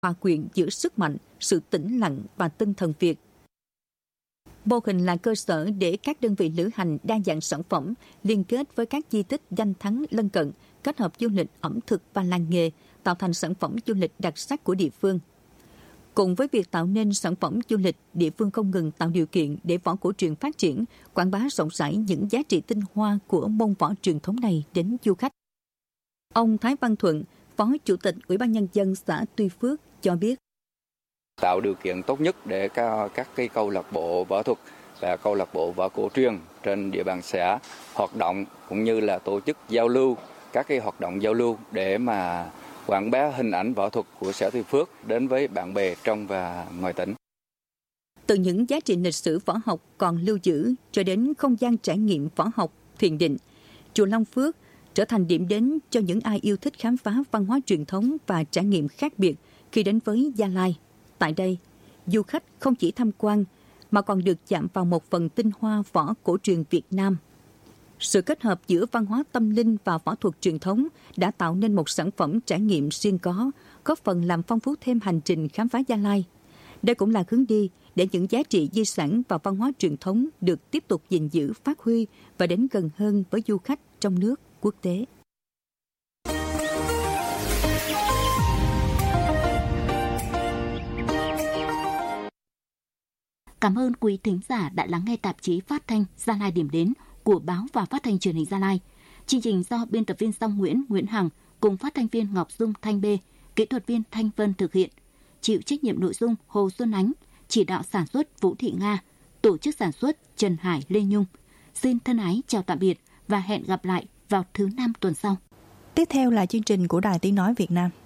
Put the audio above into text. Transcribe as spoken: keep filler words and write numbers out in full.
hòa quyện giữa sức mạnh, sự tĩnh lặng và tinh thần Việt. Mô hình là cơ sở để các đơn vị lữ hành đa dạng sản phẩm, liên kết với các di tích danh thắng lân cận, kết hợp du lịch, ẩm thực và làng nghề, tạo thành sản phẩm du lịch đặc sắc của địa phương. Cùng với việc tạo nên sản phẩm du lịch, địa phương không ngừng tạo điều kiện để võ cổ truyền phát triển, quảng bá rộng rãi những giá trị tinh hoa của môn võ truyền thống này đến du khách. Ông Thái Văn Thuận, Phó Chủ tịch Ủy ban Nhân dân xã Tuy Phước cho biết. Tạo điều kiện tốt nhất để các cái câu lạc bộ võ thuật và câu lạc bộ võ cổ truyền trên địa bàn xã hoạt động, cũng như là tổ chức giao lưu, các cái hoạt động giao lưu để mà quảng bá hình ảnh võ thuật của xã Tuy Phước đến với bạn bè trong và ngoài tỉnh. Từ những giá trị lịch sử võ học còn lưu giữ cho đến không gian trải nghiệm võ học, thiền định, chùa Long Phước trở thành điểm đến cho những ai yêu thích khám phá văn hóa truyền thống và trải nghiệm khác biệt khi đến với Gia Lai. Tại đây, du khách không chỉ tham quan mà còn được chạm vào một phần tinh hoa võ cổ truyền Việt Nam. Sự kết hợp giữa văn hóa tâm linh và võ thuật truyền thống đã tạo nên một sản phẩm trải nghiệm riêng có, góp phần làm phong phú thêm hành trình khám phá Gia Lai. Đây cũng là hướng đi để những giá trị di sản và văn hóa truyền thống được tiếp tục gìn giữ, phát huy và đến gần hơn với du khách trong nước, quốc tế. Cảm ơn quý thính giả đã lắng nghe tạp chí phát thanh Gia Lai điểm đến của Báo và Phát thanh Truyền hình Gia Lai. Chương trình do biên tập viên Song Nguyễn, Nguyễn Hằng cùng phát thanh viên Ngọc Dung, Thanh Bê, kỹ thuật viên Thanh Vân thực hiện. Chịu trách nhiệm nội dung Hồ Xuân Ánh, chỉ đạo sản xuất Vũ Thị Nga, tổ chức sản xuất Trần Hải, Lê Nhung. Xin thân ái chào tạm biệt và hẹn gặp lại vào thứ năm tuần sau. Tiếp theo là chương trình của Đài Tiếng nói Việt Nam.